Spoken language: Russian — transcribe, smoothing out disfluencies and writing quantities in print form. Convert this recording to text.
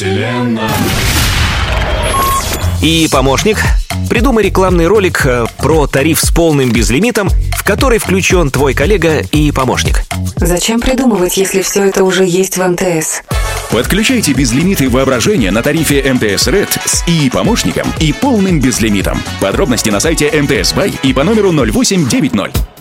И помощник. Придумай рекламный ролик про тариф с полным безлимитом, в который включен твой коллега и помощник. Зачем придумывать, если все это уже есть в МТС? Подключайте безлимиты воображения на тарифе МТС Red с ИИ-помощником и полным безлимитом. Подробности на сайте МТС Бай и по номеру 0890.